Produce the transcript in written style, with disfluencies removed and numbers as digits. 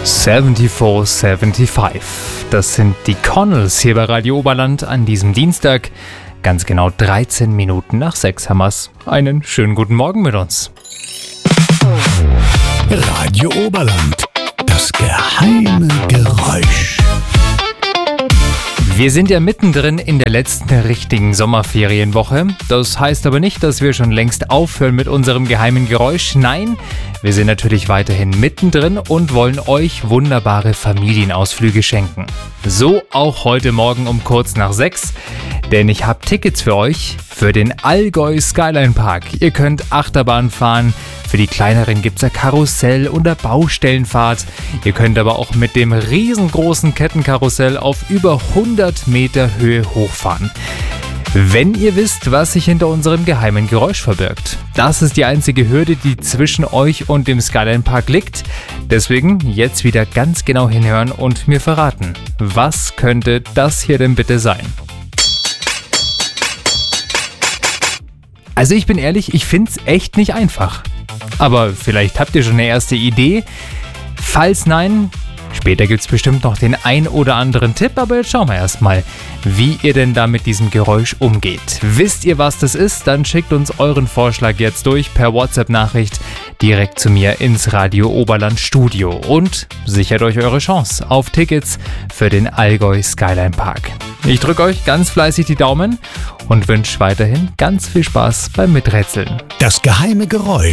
7475. Das sind die Connells hier bei Radio Oberland an diesem Dienstag. Ganz genau 13 Minuten nach 6 haben wir's. Einen schönen guten Morgen mit uns. Radio Oberland, das geheime Geräusch. Wir sind ja mittendrin in der letzten richtigen Sommerferienwoche. Das heißt aber nicht, dass wir schon längst aufhören mit unserem geheimen Geräusch. Nein, wir sind natürlich weiterhin mittendrin und wollen euch wunderbare Familienausflüge schenken. So auch heute Morgen um kurz nach 6. Denn ich habe Tickets für euch für den Allgäu Skyline Park. Ihr könnt Achterbahn fahren. Für die kleineren gibt es ein Karussell und eine Baustellenfahrt. Ihr könnt aber auch mit dem riesengroßen Kettenkarussell auf über 100 Meter Höhe hochfahren. Wenn ihr wisst, was sich hinter unserem geheimen Geräusch verbirgt. Das ist die einzige Hürde, die zwischen euch und dem Skyline Park liegt. Deswegen jetzt wieder ganz genau hinhören und mir verraten, was könnte das hier denn bitte sein? Also ich bin ehrlich, ich find's echt nicht einfach. Aber vielleicht habt ihr schon eine erste Idee. Falls nein, später gibt's bestimmt noch den ein oder anderen Tipp, aber jetzt schauen wir erstmal, wie ihr denn da mit diesem Geräusch umgeht. Wisst ihr, was das ist? Dann schickt uns euren Vorschlag jetzt durch per WhatsApp-Nachricht direkt zu mir ins Radio Oberland Studio und sichert euch eure Chance auf Tickets für den Allgäu Skyline Park. Ich drücke euch ganz fleißig die Daumen und wünsche weiterhin ganz viel Spaß beim Miträtseln. Das geheime Geräusch.